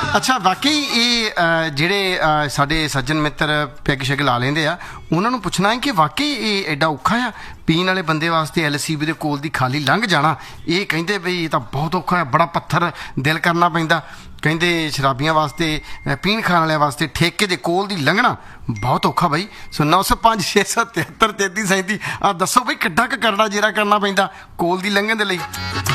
ਅੱਛਾ ਵਾਕਈ ਇਹ ਜਿਹੜੇ ਸਾਡੇ ਸੱਜਣ ਮਿੱਤਰ ਪੈਗ ਸ਼ੈਗ ਲਾ ਲੈਂਦੇ ਆ ਉਹਨਾਂ ਨੂੰ ਪੁੱਛਣਾ ਹੈ ਕਿ ਵਾਕਈ ਇਹ ਐਡਾ ਔਖਾ ਆ ਪੀਣ ਵਾਲੇ ਬੰਦੇ ਵਾਸਤੇ LCB ਦੇ ਕੋਲ ਦੀ ਖਾਲੀ ਲੰਘ ਜਾਣਾ। ਇਹ ਕਹਿੰਦੇ ਬਈ ਇਹ ਤਾਂ ਬਹੁਤ ਔਖਾ ਹੈ, ਬੜਾ ਪੱਥਰ ਦਿਲ ਕਰਨਾ ਪੈਂਦਾ। ਕਹਿੰਦੇ ਸ਼ਰਾਬੀਆਂ ਵਾਸਤੇ ਪੀਣ ਖਾਣ ਵਾਲਿਆਂ ਵਾਸਤੇ ਠੇਕੇ ਦੇ ਕੋਲ ਦੀ ਲੰਘਣਾ ਬਹੁਤ ਔਖਾ ਬਈ। ਸੋ 905 673 33 37 ਆ ਦੱਸੋ ਬਈ ਕਿੱਡਾ ਕੁ ਕਰੜਾ ਜੇਰਾ ਕਰਨਾ ਪੈਂਦਾ ਕੋਲ ਦੀ ਲੰਘਣ ਦੇ ਲਈ।